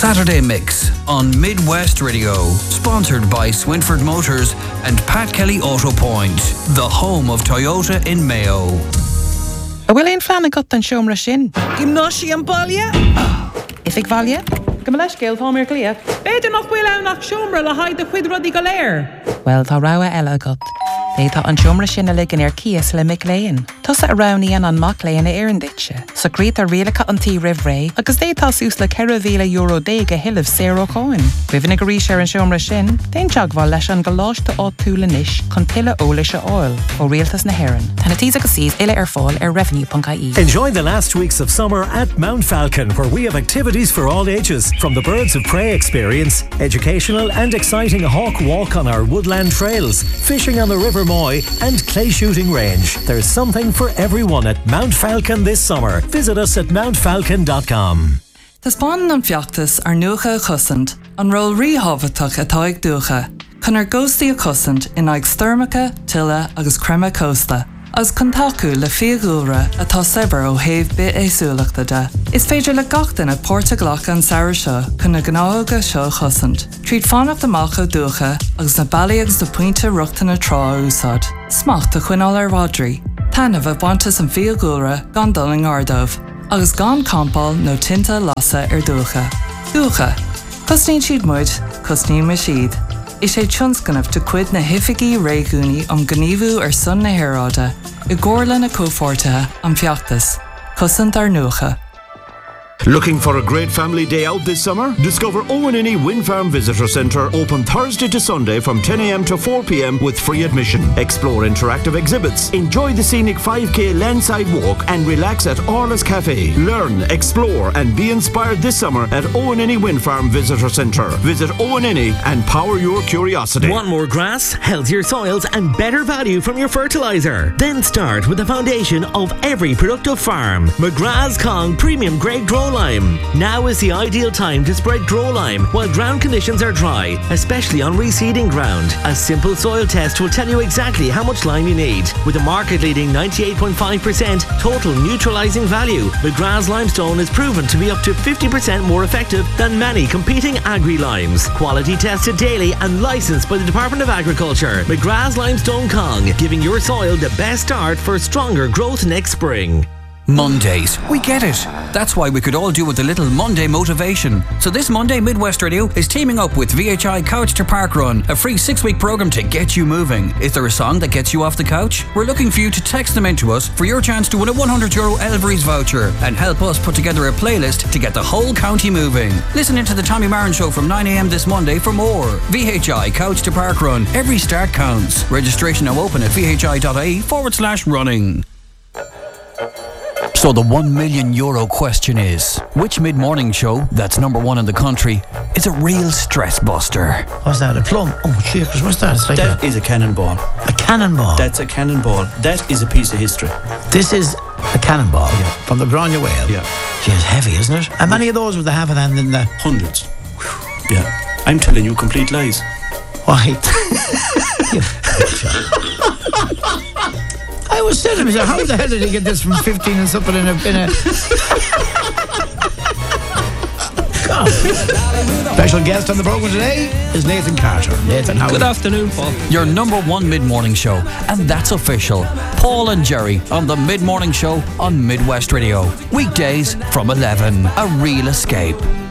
Saturday Mix on Midwest Radio, sponsored by Swinford Motors and Pat Kelly Auto Point, the home of Toyota in Mayo. Bhfuil éon fleanna got an seomra sin? Gymnáisi an baile? Is ag bhaile? Go me leis céil fámar clia. Beidir nach bhfuil annach seomra le haid a chuid rudí go léir. Well, tá rogha eile agat. Tá an seomra sin a ligean ar cias le mic léin. Tusa a rognaíonn an mac léin a éireann ditse. So grít a rialacha an tí rih ré, agus détá sús le €1,000 déag a hiileh €0 Bhuihanna go rís ar an seomra sin, déon teagháil leis an go láiste á túla níis chun tuile ólas a áil ó rialtas na hÉireann. Tá na tíos agus síos ile ar fáil ar revenue.ie. Enjoy the last weeks of summer at Mount Falcon, where we have activities for all ages, from the Birds of Prey experience, educational and exciting hawk walk on our woodland trails, fishing on the River Moy and clay shooting range. There's something for everyone at Mount Falcon this summer. Visit us at mountfalcon.com. Tá spáin an fiachtas ar nuacha a chusant, an ról ríhabhatach atá ag dúcha, chun ar ghóstaí a chusant in ag styrmacha, tuile agus crema cósta, agus chun tacu le fiagúra atá sebar ó thaobh bit éasúlachta de. Is féidir le gachtain a Pórta Ghlacha an saoir seo chun na gnága seo chusant. Tríd fánacht amach ó dúcha agus na bailí agus do puinte ruachta na trá úsad. Smacht a chuinál ar Rodri. Tanna bheith buantas an fiagúra gan doling ardómh, agus gan campáil nó tinta lasa ar dúcha. Dúcha. Cosníonn siad muid, cosníonn me siad. Is sé tionscanmh de cuid na hifigií réigúnaí am gníomhú ar son na hÉireáda, I gcomharla na cófortathe an fiachtas. Cosant ar nuacha. Looking for a great family day out this summer? Discover Owenini Wind Farm Visitor Centre, open Thursday to Sunday from 10 a.m. to 4 p.m. with free admission. Explore interactive exhibits, enjoy the scenic 5k landside walk and relax at Orla's Cafe. Learn, explore and be inspired this summer at Owenini Wind Farm Visitor Centre. Visit Owenini and power your curiosity. Want more grass, healthier soils and better value from your fertiliser? Then start with the foundation of every productive farm. McGrath's Kong Premium Grade Grow Lime. Now is the ideal time to spread Grow Lime while ground conditions are dry, especially on reseeding ground. A simple soil test will tell you exactly how much lime you need. With a market-leading 98.5% total neutralising value, McGrath's Limestone is proven to be up to 50% more effective than many competing agri-limes. Quality tested daily and licensed by the Department of Agriculture. McGrath's Limestone Kong, giving your soil the best start for stronger growth next spring. Mondays, we get it. That's why we could all do with a little Monday motivation. So this Monday, Midwest Radio is teaming up with VHI Couch to Park Run, a free 6-week program to get you moving. Is there a song that gets you off the couch? We're looking for you to text them into us for your chance to win a €100 Elvery's voucher and help us put together a playlist to get the whole county moving. Listen into the Tommy Marin Show from 9 a.m. this Monday for more. VHI Couch to Park Run. Every start counts. Registration now open at vhi.ie/running. So the €1 million question is, which mid-morning show that's number one in the country is a real stress buster? What's that, a plum? Oh, cheers, what's that? It's like that is a cannonball. A cannonball? That's a cannonball. That is a piece of history. This is a cannonball? Yeah. From the Grania Whale? Yeah. Gee, it's heavy, isn't it? How many of those would they have then in the... Hundreds. Yeah. I'm telling you complete lies. Why? I was saying to myself, how the hell did he get this from 15 and something in a... Special guest on the programme today is Nathan Carter. Nathan, how Good afternoon, Paul. Your number one mid-morning show, and that's official. Paul and Jerry on the mid-morning show on Midwest Radio. Weekdays from 11. A real escape.